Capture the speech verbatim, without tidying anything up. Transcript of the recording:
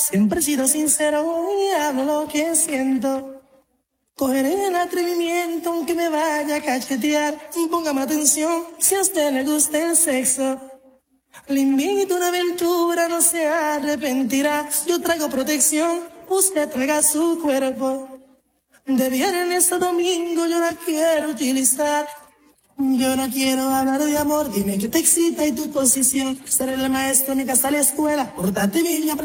Siempre he sido sincero y hablo lo que siento. Cogeré el atrevimiento aunque me vaya a cachetear. Póngame atención si a usted le gusta el sexo. Le invito a una aventura, no se arrepentirá. Yo traigo protección, usted traiga su cuerpo. De viernes a domingo yo la quiero utilizar. Yo no quiero hablar de amor, dime que te excita y tu posición. Ser el maestro ni que hasta la escuela, pórtate bien y aprende.